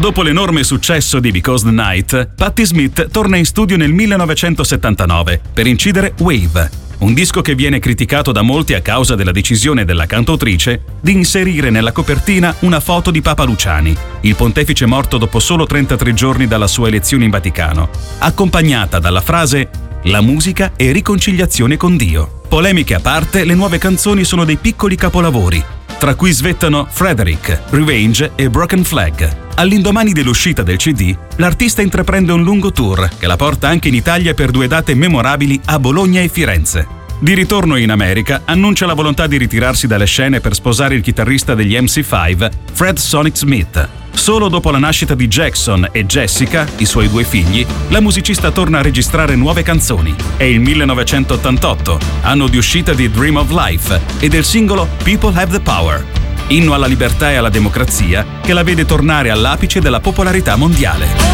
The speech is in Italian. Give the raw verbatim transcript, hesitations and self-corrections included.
Dopo l'enorme successo di Because the Night, Patti Smith torna in studio nel millenovecentosettantanove per incidere Wave, un disco che viene criticato da molti a causa della decisione della cantautrice di inserire nella copertina una foto di Papa Luciani, il pontefice morto dopo solo trentatré giorni dalla sua elezione in Vaticano, accompagnata dalla frase «La musica è riconciliazione con Dio». Polemiche a parte, le nuove canzoni sono dei piccoli capolavori, tra cui svettano Frederick, Revenge e Broken Flag. All'indomani dell'uscita del C D, l'artista intraprende un lungo tour che la porta anche in Italia per due date memorabili a Bologna e Firenze. Di ritorno in America, annuncia la volontà di ritirarsi dalle scene per sposare il chitarrista degli M C cinque, Fred Sonic Smith. Solo dopo la nascita di Jackson e Jessica, i suoi due figli, la musicista torna a registrare nuove canzoni. È il millenovecentottantotto, anno di uscita di Dream of Life e del singolo People Have the Power, inno alla libertà e alla democrazia che la vede tornare all'apice della popolarità mondiale.